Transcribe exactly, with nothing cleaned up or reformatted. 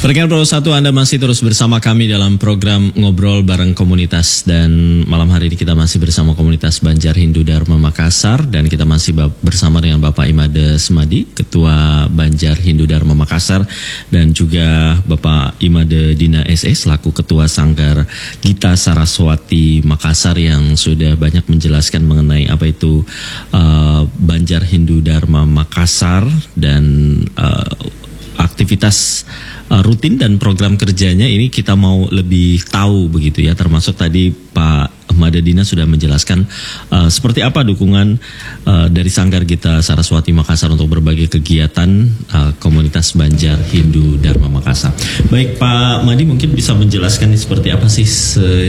Rekan Pro satu, Anda masih terus bersama kami dalam program Ngobrol Bareng Komunitas, dan malam hari ini kita masih bersama komunitas Banjar Hindu Dharma Makassar, dan kita masih bersama dengan Bapak Imade Semadi, Ketua Banjar Hindu Dharma Makassar, dan juga Bapak Imade Dina S E selaku Ketua Sanggar Gita Saraswati Makassar yang sudah banyak menjelaskan mengenai apa itu uh, Banjar Hindu Dharma Makassar dan uh, aktivitas uh, rutin dan program kerjanya. Ini kita mau lebih tahu begitu ya, termasuk tadi Pak Imade Dina sudah menjelaskan uh, seperti apa dukungan uh, dari Sanggar Gita Saraswati Makassar untuk berbagai kegiatan uh, komunitas Banjar Hindu Dharma Makassar. Baik Pak Madi, mungkin bisa menjelaskan ini seperti apa sih